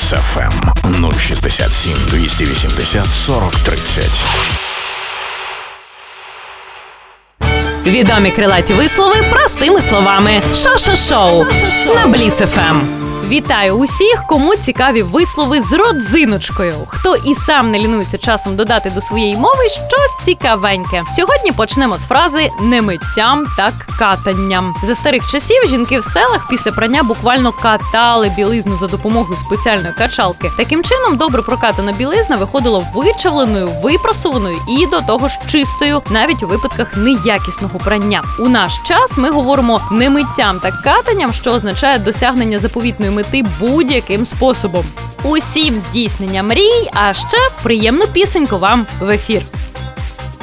Бліц ФМ 067 280 40 30. Відомі крилаті вислови простими словами. Шо-шо-шоу на Бліц ФМ. Вітаю усіх, кому цікаві вислови з родзиночкою. Хто і сам не лінується часом додати до своєї мови щось цікавеньке. Сьогодні почнемо з фрази «не миттям, так катанням». За старих часів жінки в селах після прання буквально катали білизну за допомогою спеціальної качалки. Таким чином, добре прокатана білизна виходила вичавленою, випрасованою і до того ж чистою, навіть у випадках неякісного прання. У наш час ми говоримо «не миттям, так катанням», що означає досягнення заповітної мети будь-яким способом. Усім здійснення мрій, а ще приємну пісеньку вам в ефір.